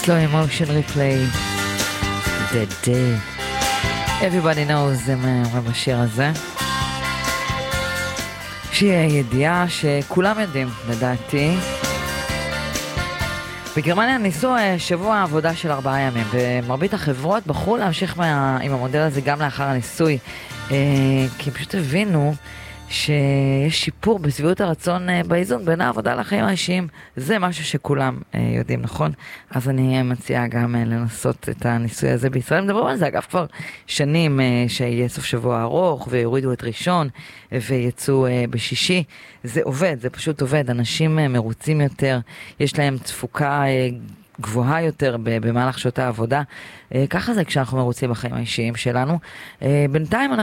slow emotion replay, Dead Day. Everybody knows, זה בשיר הזה. שהיא ידיעה שכולם יודעים, לדעתי. בגרמניה ניסו שבוע עבודה של 4 ימים, ומרבית החברות בחרו להמשיך עם המודל הזה גם לאחר הניסוי, כי פשוט הבינו שיש שיפור בסביבות הרצון באיזון בין העבודה לחיים האישיים. זה משהו שכולם יודעים, נכון? אז אני מציעה גם לנסות את הניסוי הזה בישראל. מדברים על זה אגב כבר שנים, שיהיה סוף שבוע ארוך ויורידו את ראשון ויצאו בשישי. זה עובד, זה פשוט עובד. אנשים מרוצים יותר, יש להם תפוקה גבוהה יותר במהלך שעות העבודה. ככה זה כשאנחנו מרוצים בחיים האישיים שלנו. בינתיים